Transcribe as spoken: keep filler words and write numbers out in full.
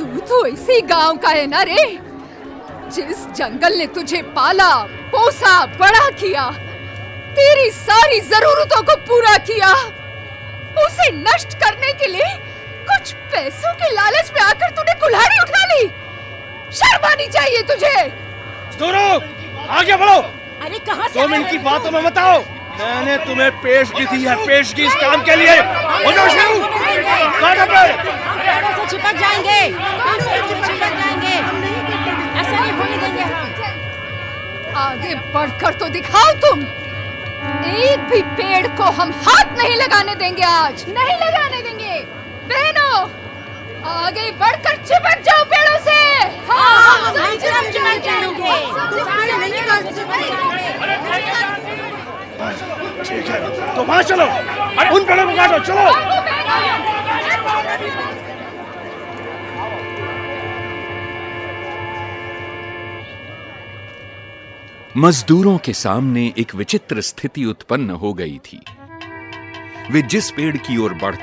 तू तो इसी गांव का है ना रे, जिस जंगल ने तुझे पाला पोसा बड़ा किया, तेरी सारी जरूरतों को पूरा किया। उसे नष्ट करने के लिए कुछ पैसों के लालच में आकर तूने कुल्हाड़ी उठा ली। शर्म आनी चाहिए तुझे। आगे बढ़ो। अरे कहाँ से दो मिनट की बातों में मत आओ। मैंने तुम्हें पेशगी दी है, पेशगी इस काम के लिए। हो जाओ शुरू। पेड़ों से चिपक जाएंगे, पेड़ों से चिपक जाएंगे, ऐसा नहीं होने देंगे हम। आगे बढ़कर तो दिखाओ तुम। एक भी पेड़ को हम हाथ नहीं लगाने देंगे, आज नहीं लगाने देंगे। बहनों, आगे बढ़कर चिपक जाओ पेड़ों से। हाँ, हम सब चिपक जाएंगे। ठीक है, तो वहाँ चलो, उन पेड़ों को काटो, चलो। मजदूरों के सामने एक विचित्र स्थिति उत्पन्न हो गई थी। वे जिस पेड़ की ओर बढ़ते